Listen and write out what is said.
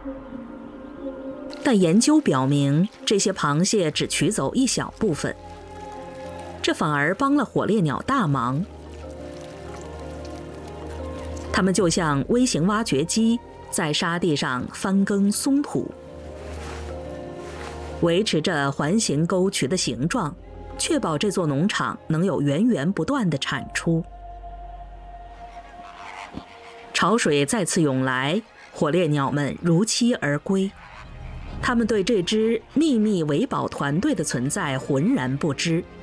但研究表明，这些螃蟹只取走一小部分，这反而帮了火烈鸟大忙。它们就像微型挖掘机，在沙地上翻耕松土，维持着环形沟渠的形状，确保这座农场能有源源不断的产出。潮水再次涌来，火烈鸟们如期而归。他们对这支秘密维保团队的存在浑然不知。